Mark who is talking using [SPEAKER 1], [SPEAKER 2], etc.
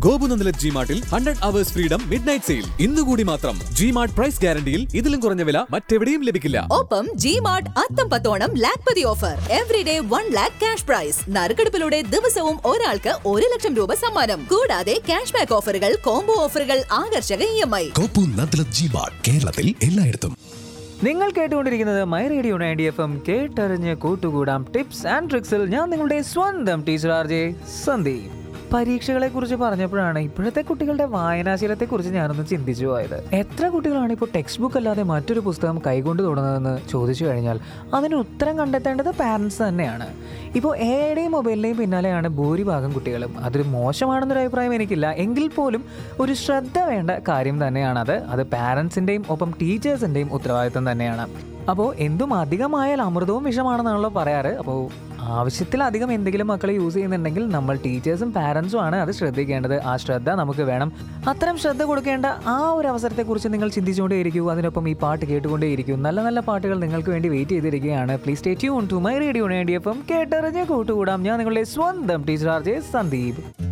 [SPEAKER 1] ഗോപുനന്ദലത് ജിമാർട്ടിൽ 100 hours freedom midnight sale ഇന്നുകൂടി മാത്രം. G-Mart price ഗ്യാരണ്ടിയിൽ ഇതിലും കുറഞ്ഞ വില മറ്റെവിടെയും ലഭിക്കില്ല.
[SPEAKER 2] ഒപ്പം ജിമാർട്ട് അത്തം പത്തോണം lakhpati offer. Everyday 1 lakh cash prize. നറുക്കെടുപ്പിലൂടെ ദിവസവും ഒരാൾക്ക് 1 ലക്ഷം രൂപ സമ്മാനം. കൂടാതെ ക്യാഷ് ബാക്ക് ഓഫറുകൾ, കോംബോ ഓഫറുകൾ, ആകർഷക EMI.
[SPEAKER 3] ഗോപുനന്ദലത് ജിമാർട്ട്, കേരളത്തിൽ എല്ലായിടത്തും.
[SPEAKER 4] നിങ്ങൾ കേട്ടുകൊണ്ടിരിക്കുന്നത് മൈ റേഡിയോ 90 FM. കേട്ടറിഞ്ഞ് കൂട്ടുകൂടാം ടിപ്സ് ആൻഡ് ട്രിക്സിൽ. ഞാൻ നിങ്ങളുടെ സ്വന്തം ടീച്ചർ RJ സന്ദീപ്. പരീക്ഷകളെക്കുറിച്ച് പറഞ്ഞപ്പോഴാണ് ഇപ്പോഴത്തെ കുട്ടികളുടെ വായനാശീലത്തെക്കുറിച്ച് ഞാനൊന്ന് ചിന്തിച്ചു പോയത്. എത്ര കുട്ടികളാണ് ഇപ്പോൾ ടെക്സ്റ്റ് ബുക്ക് അല്ലാതെ മറ്റൊരു പുസ്തകം കൈകൊണ്ട് തുടങ്ങുന്നതെന്ന് ചോദിച്ചു കഴിഞ്ഞാൽ അതിന് ഉത്തരം കണ്ടെത്തേണ്ടത് പാരൻസ് തന്നെയാണ്. ഇപ്പോൾ എയുടെയും മൊബൈലിൻ്റെയും പിന്നാലെയാണ് ഭൂരിഭാഗം കുട്ടികളും. അതൊരു മോശമാണെന്നൊരു അഭിപ്രായം എനിക്കില്ല. എങ്കിൽ പോലും ഒരു ശ്രദ്ധ വേണ്ട കാര്യം തന്നെയാണത്. അത് പാരൻസിൻ്റെയും ഒപ്പം ടീച്ചേഴ്സിൻ്റെയും ഉത്തരവാദിത്തം തന്നെയാണ്. അപ്പോൾ എന്തും അധികമായാൽ അമൃതവും വിഷമാണെന്നാണല്ലോ പറയാറ്. അപ്പോൾ ആവശ്യത്തിലധികം എന്തെങ്കിലും മക്കൾ യൂസ് ചെയ്യുന്നുണ്ടെങ്കിൽ നമ്മൾ ടീച്ചേഴ്സും പാരൻസും ആണ് അത് ശ്രദ്ധിക്കേണ്ടത്. ആ ശ്രദ്ധ നമുക്ക് വേണം. അത്തരം ശ്രദ്ധ കൊടുക്കേണ്ട ആ ഒരു അവസരത്തെക്കുറിച്ച് നിങ്ങൾ ചിന്തിച്ചുകൊണ്ടേയിരിക്കൂ. അതിനൊപ്പം ഈ പാട്ട് കേട്ടുകൊണ്ടേയിരിക്കും. നല്ല നല്ല പാട്ടുകൾ നിങ്ങൾക്ക് വേണ്ടി വെയിറ്റ് ചെയ്തിരിക്കുകയാണ്. Please stay tune to my radio 90 FM. കേട്ടറിഞ്ഞ് കൂട്ടുകൂടാം. ഞാൻ നിങ്ങളുടെ സ്വന്തം ടീച്ചർ RJ സന്ദീപ്.